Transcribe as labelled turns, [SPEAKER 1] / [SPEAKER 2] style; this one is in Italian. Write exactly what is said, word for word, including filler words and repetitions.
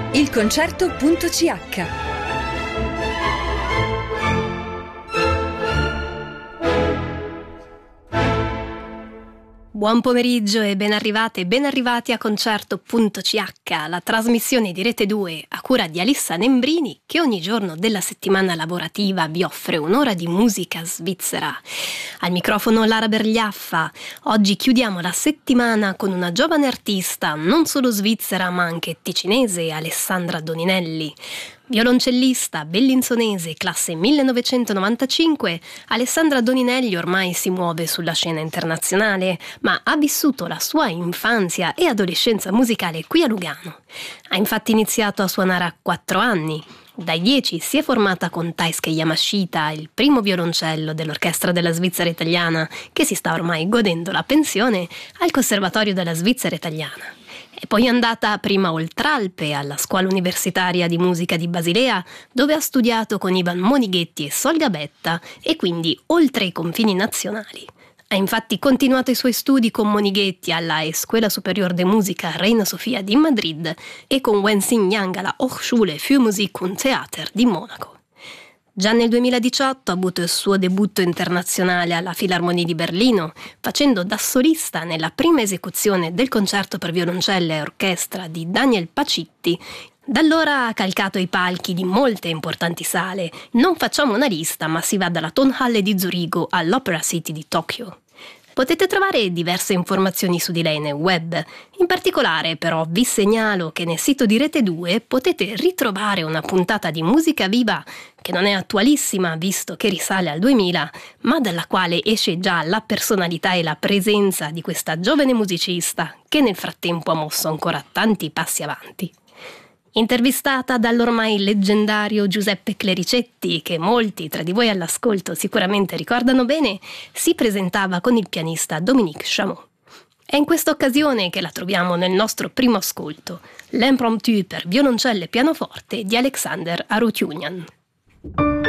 [SPEAKER 1] il concerto punto c h.
[SPEAKER 2] Buon pomeriggio e ben arrivate e ben arrivati a concerto punto c h, la trasmissione di Rete due a cura di Alissa Nembrini, che ogni giorno della settimana lavorativa vi offre un'ora di musica svizzera. Al microfono Lara Bergliaffa. Oggi chiudiamo la settimana con una giovane artista, non solo svizzera ma anche ticinese, Alessandra Doninelli. Violoncellista bellinzonese classe millenovecentonovantacinque, Alessandra Doninelli ormai si muove sulla scena internazionale, ma ha vissuto la sua infanzia e adolescenza musicale qui a Lugano. Ha infatti iniziato a suonare a quattro anni. Dai dieci si è formata con Taisuke Yamashita, il primo violoncello dell'Orchestra della Svizzera Italiana, che si sta ormai godendo la pensione al Conservatorio della Svizzera Italiana. È poi andata prima oltralpe alla Scuola Universitaria di Musica di Basilea, dove ha studiato con Ivan Monighetti e Sol Gabetta e quindi oltre i confini nazionali. Ha infatti continuato i suoi studi con Monighetti alla Escuela Superior de Musica Reina Sofia di Madrid e con Wen Xingyang alla Hochschule für Musik und Theater di Monaco. Già nel duemiladiciotto ha avuto il suo debutto internazionale alla Filarmonia di Berlino, facendo da solista nella prima esecuzione del concerto per violoncelle e orchestra di Daniel Pacitti. Da allora ha calcato i palchi di molte importanti sale. Non facciamo una lista, ma si va dalla Tonhalle di Zurigo all'Opera City di Tokyo. Potete trovare diverse informazioni su di lei nel web. In particolare, però, vi segnalo che nel sito di Rete due potete ritrovare una puntata di Musica Viva che non è attualissima, visto che risale al duemila, ma dalla quale esce già la personalità e la presenza di questa giovane musicista che nel frattempo ha mosso ancora tanti passi avanti. Intervistata dall'ormai leggendario Giuseppe Clericetti, che molti tra di voi all'ascolto sicuramente ricordano bene, si presentava con il pianista Dominique Chameau. È in questa occasione che la troviamo nel nostro primo ascolto, l'Impromptu per violoncelle e pianoforte di Alexander Arutyunyan.